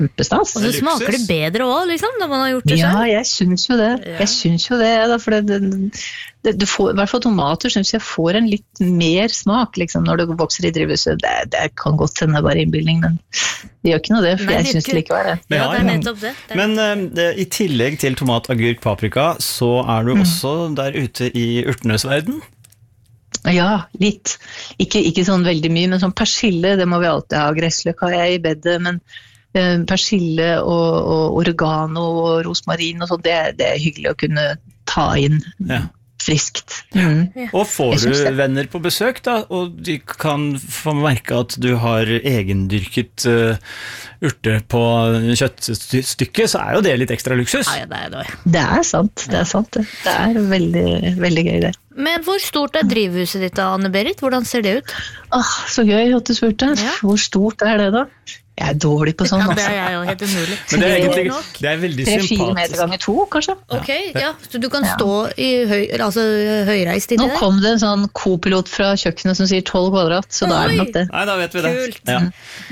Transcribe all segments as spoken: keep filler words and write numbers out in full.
kjempestas. Og så smaker det bedre også, liksom, når man har gjort det Ja, selv. jeg synes jo det. Jeg synes jo det, da, for det, det, du får, i hvert fall tomater synes jeg får en litt mer smak, liksom, når det vokser i drivhuset. Det, det kan godt hende bare innbildning, men det gjør ikke noe det, for Nei, jeg det synes det likevel det. Ja, det er nettopp det. det er Men uh, det, i tillegg til tomat, agurk, paprika, så er du mm. også der ute i urtenes verden? Ja, litt. Ikke, ikke sånn veldig mye, men sånn persille, det må vi alltid ha. Gressløk har jeg i bedet, men eh, persille og, og oregano og rosmarin og sånt, det, det er hyggelig å kunne ta inn ja. friskt. Mm. Ja. Og får du venner på besøk da, og de kan få merke at du har egendyrket uh, urte på kjøttstykket, så er jo det litt ekstra luksus. Ja, det er det. Det er sant, det er sant. Det, det er veldig, veldig gøy det. Men hvor stort er drivhuset ditt da, Anne-Berit? Hvordan ser det ut? Åh, så gøy at du spurte. Ja. Hvor stort er det da? Jeg er dårlig på sånn. Ja, det er jeg jo helt umulig. Men det er egentlig det er veldig sympatisk. tre-fire meter ganger to, kanskje? Ok, ja, så du kan stå i høy, altså, høyreist inni det? Nå kom det en sånn co-pilot fra kjøkkenet som sier tolv kvadrat, så Oi. Da er det nok det. Nei, da vet vi det. Kult. Ja.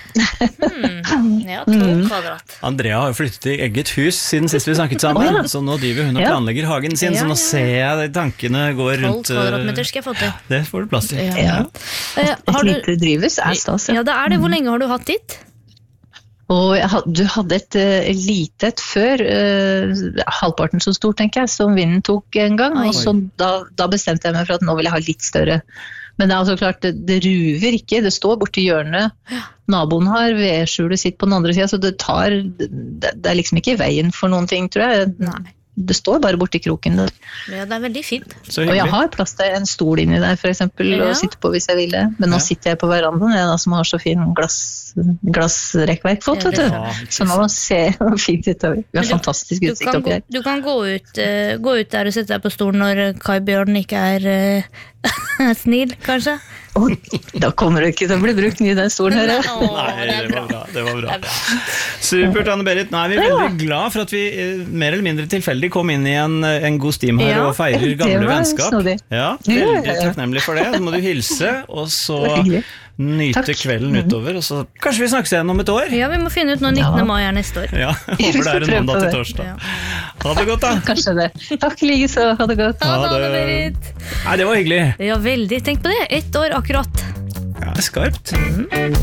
Hmm. Ja, tolv kvadrat. Andrea har jo flyttet til eget hus siden sist vi snakket sammen, så nå driver hun og planlegger hagen sin, så nå ser jeg de tankene går rundt. tolv kvadratmeter skal jeg få til. Det får du plass til. Ja. Ja. Et lite drivhus er stas. Ja, det er det. Hvor lenge har du hatt ditt? Og jeg had, du hadde et uh, lite et før, uh, halvparten så stort, tenker jeg, som vinden tok en gang, Oi. Og så da, da bestemte jeg meg for at nå vil jeg ha litt større. Men det er altså klart, det, det ruver ikke, det står borti hjørnet, naboen har vedskjulet sitt på den andre siden, så det tar, det, det er liksom ikke i veien for noen ting, tror jeg. Nei. Det står bare borti kroken der. Ja, det er veldig fint. Og jeg har plass til en stol inni der, for eksempel, ja. Å sitte på hvis jeg vil det. Men nå ja. Sitter jeg på verandaen, jeg da, som har så fin glass, glassrekkverk fått, vet du. Ja, så nå ser jeg fint utover. Vi har du, fantastisk utsikt oppi her. Du kan gå ut, uh, gå ut der og sette deg på stolen når Kai Bjørn ikke er uh, snill, kanskje? Oh, da kommer det ikke til å bli brukt mye i den stolen her. Åh, Nei, det var bra. Det var bra. Det Supert, Anne-Berit. Nå er vi veldig glad for at vi eh, mer eller mindre tilfeldig kom inn i en, en god steam her ja, og feirer gamle vennskap. Ja, veldig takknemlig for det. Så må du hilse, og så nyte Takk. Kvelden utover, og så kanskje vi snakkes igjen om et år. Ja, vi må finne ut når nittende mai er neste år. Ja, håper det er en mandag til torsdag. Ja. Ha det godt da. Kanskje det. Takk like så, ha det godt. Ha det, Anne-Berit. Nei, det var hyggelig. Ja, veldig. Tenk på det. Ett år akkurat. Ja, skarpt. Mm.